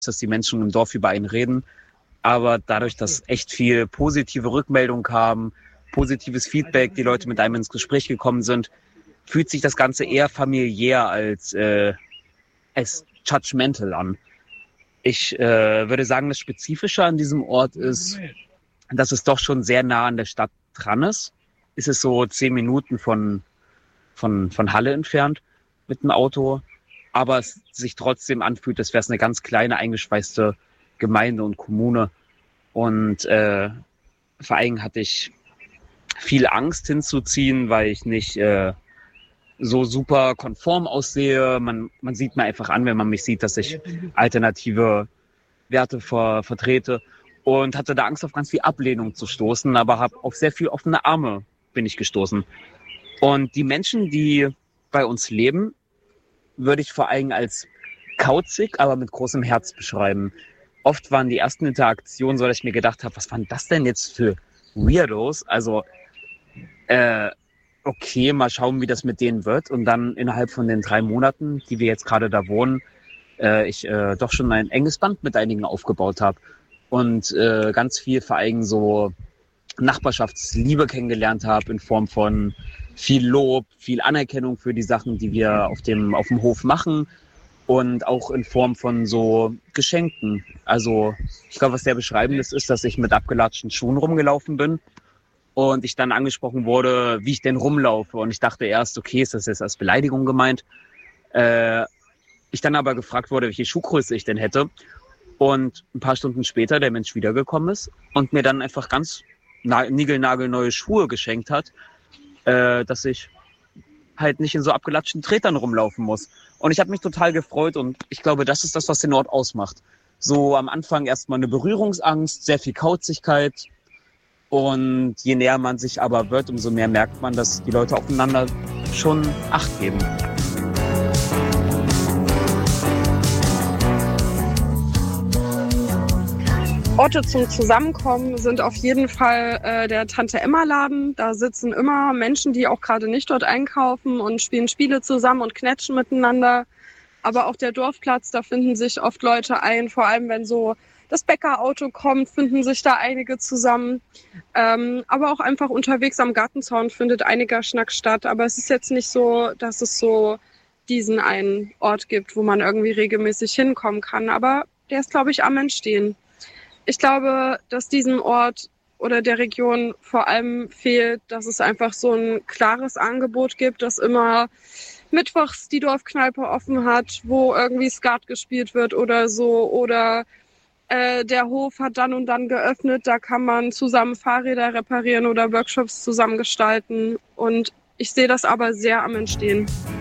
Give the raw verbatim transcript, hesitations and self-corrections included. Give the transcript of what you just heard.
dass die Menschen im Dorf über einen reden. Aber dadurch, dass echt viel positive Rückmeldung kam, positives Feedback, die Leute mit einem ins Gespräch gekommen sind, fühlt sich das Ganze eher familiär als, äh, als judgmental an. Ich äh, würde sagen, das Spezifische an diesem Ort ist, dass es doch schon sehr nah an der Stadt dran ist. Ist es so zehn Minuten von, von, von Halle entfernt mit dem Auto. Aber es sich trotzdem anfühlt, als wäre es eine ganz kleine, eingeschweißte Gemeinde und Kommune. Und äh, vor allem hatte ich viel Angst hinzuziehen, weil ich nicht äh, so super konform aussehe. Man, man sieht mir einfach an, wenn man mich sieht, dass ich alternative Werte ver, vertrete. Und hatte da Angst, auf ganz viel Ablehnung zu stoßen, aber habe auf sehr viel offene Arme bin ich gestoßen. Und die Menschen, die bei uns leben, würde ich vor allem als kauzig, aber mit großem Herz beschreiben. Oft waren die ersten Interaktionen so, dass ich mir gedacht habe, was waren das denn jetzt für Weirdos? Also, äh, okay, mal schauen, wie das mit denen wird. Und dann innerhalb von den drei Monaten, die wir jetzt gerade da wohnen, äh, ich äh, doch schon ein enges Band mit einigen aufgebaut habe. Und äh, ganz viel vor allem so Nachbarschaftsliebe kennengelernt habe in Form von viel Lob, viel Anerkennung für die Sachen, die wir auf dem, auf dem Hof machen und auch in Form von so Geschenken. Also ich glaube, was sehr beschreibendes ist, dass ich mit abgelatschten Schuhen rumgelaufen bin und ich dann angesprochen wurde, wie ich denn rumlaufe. Und ich dachte erst, okay, ist das jetzt als Beleidigung gemeint? Äh, ich dann aber gefragt wurde, welche Schuhgröße ich denn hätte. Und ein paar Stunden später der Mensch wiedergekommen ist und mir dann einfach ganz na- niegelnagelneue Schuhe geschenkt hat, äh, dass ich halt nicht in so abgelatschten Tretern rumlaufen muss. Und ich habe mich total gefreut und ich glaube, das ist das, was den Ort ausmacht. So am Anfang erstmal eine Berührungsangst, sehr viel Kauzigkeit. Und je näher man sich aber wird, umso mehr merkt man, dass die Leute aufeinander schon Acht geben. Orte zum Zusammenkommen sind auf jeden Fall äh, der Tante-Emma-Laden. Da sitzen immer Menschen, die auch gerade nicht dort einkaufen und spielen Spiele zusammen und knatschen miteinander. Aber auch der Dorfplatz, da finden sich oft Leute ein. Vor allem, wenn so das Bäckerauto kommt, finden sich da einige zusammen. Ähm, aber auch einfach unterwegs am Gartenzaun findet einiger Schnack statt. Aber es ist jetzt nicht so, dass es so diesen einen Ort gibt, wo man irgendwie regelmäßig hinkommen kann. Aber der ist, glaube ich, am Entstehen. Ich glaube, dass diesem Ort oder der Region vor allem fehlt, dass es einfach so ein klares Angebot gibt, dass immer mittwochs die Dorfkneipe offen hat, wo irgendwie Skat gespielt wird oder so. Oder äh, der Hof hat dann und dann geöffnet, da kann man zusammen Fahrräder reparieren oder Workshops zusammen gestalten. Und ich sehe das aber sehr am Entstehen.